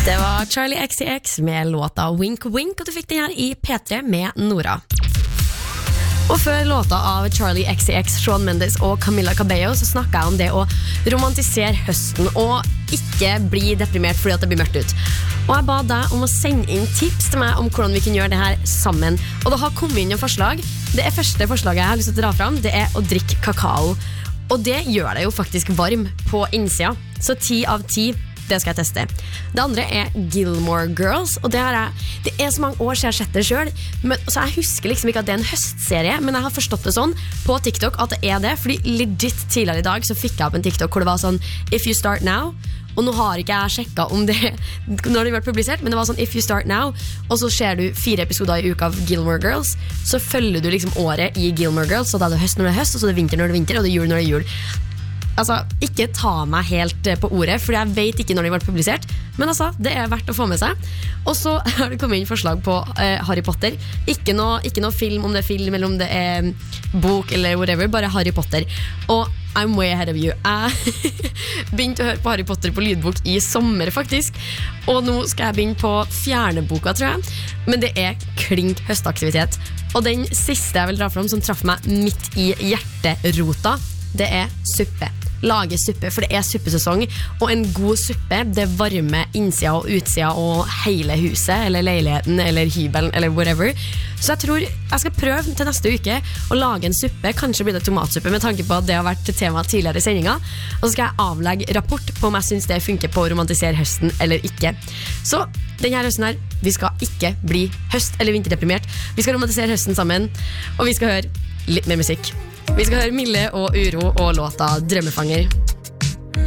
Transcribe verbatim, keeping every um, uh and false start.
Det var Charlie X C X med låta Wink Wink, og du fikk den her i P tre med Nora. Og før låta av Charlie X C X, Shawn Mendes og Camila Cabello så snakket jeg om det å romantisere høsten og ikke bli deprimert fordi at det blir mørkt ut. Og jeg ba deg om å sende inn tips til meg om hvordan vi kan gjøre det her sammen. Og det har kommet inn en forslag. Det er første forslaget jeg har lyst til å dra fram, det er å drikke kakao. Og det gjør deg jo faktisk varm på innsida. Så ti av ti, det skal jeg teste. Det andre er Gilmore Girls, og det, har jeg, det er så mange år siden jeg har sett det selv, men, så jeg husker liksom ikke at det er en høstserie, men jeg har forstått det sånn på TikTok at det er det, fordi legit tidligere i dag så fikk jeg opp en TikTok hvor det var sånn If you start now, og nå har ikke jeg sjekket om det når det ble publisert, men det var sånn If you start now, og så ser du fire episoder i uka av Gilmore Girls, så følger du liksom året i Gilmore Girls, så da er det høst når det er høst, og så er det vinter når det er vinter, og det er jul når det er jul. Altså, ikke ta meg helt på ordet, for jeg vet ikke når det ble publisert, men altså, det er verdt å få med seg. Og så har det kommet inn forslag på uh, Harry Potter. Ikke noe, ikke noe film, om det er film eller om det er bok eller whatever, bare Harry Potter. Og I'm way ahead of you. Jeg begynte å høre på Harry Potter på lydbok i sommer faktisk, og nå skal jeg begynne på fjerneboka, tror jeg. Men det er klink høstaktivitet. Og den siste jeg vil dra fram som traff meg midt i hjerterota, det er suppe. Lage suppe, for det er suppesesong, og en god suppe, det varmer innsida og utsida og hele huset, eller leiligheten, eller hybelen, eller whatever. Så jeg tror jeg skal prøve til neste uke å lage en suppe, kanskje blir det tomatsuppe, med tanke på at det har vært tema tidligere i sendinga, og så skal jeg avlegge rapport på om jeg synes det funker på å romantisere høsten eller ikke. Så denne høsten her, vi skal ikke bli høst- eller vinterdeprimert, vi skal romantisere høsten sammen, og vi skal høre litt mer musikk. Vi skal høre Mille og Uro og låta Drømmefanger.